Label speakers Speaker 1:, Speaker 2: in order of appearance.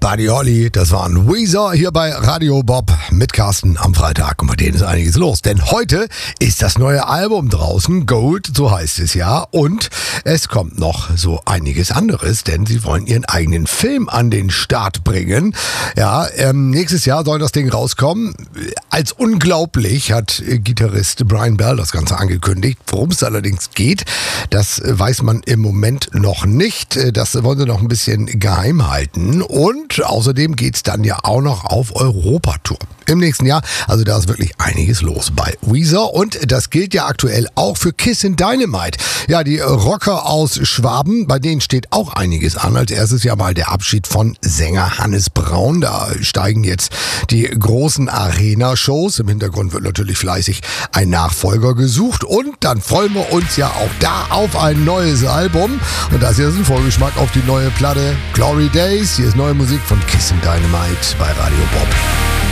Speaker 1: Buddy Holly, das waren Weezer hier bei Radio Bob mit Carsten am Freitag. Und bei denen ist einiges los, denn heute ist das neue Album draußen, Gold, so heißt es ja. Und es kommt noch so einiges anderes, denn sie wollen ihren eigenen Film an den Start bringen. Ja, nächstes Jahr soll das Ding rauskommen. Als unglaublich hat Gitarrist Brian Bell das Ganze angekündigt. Worum es allerdings geht, das weiß man im Moment noch nicht. Das wollen sie noch ein bisschen geheim halten. Und außerdem geht's dann ja auch noch auf Europatour im nächsten Jahr. Also da ist wirklich einiges los bei Weezer. Und das gilt ja aktuell auch für Kissin' Dynamite. Ja, die Rocker aus Schwaben, bei denen steht auch einiges an. Als erstes ja mal der Abschied von Sänger Hannes Braun. Da steigen jetzt die großen Arena-Shows. Im Hintergrund wird natürlich fleißig ein Nachfolger gesucht. Und dann freuen wir uns ja auch da auf ein neues Album. Und das hier ist ein Vorgeschmack auf die neue Platte Glory Days. Hier ist neue Musik von Kissin' Dynamite bei Radio Bob.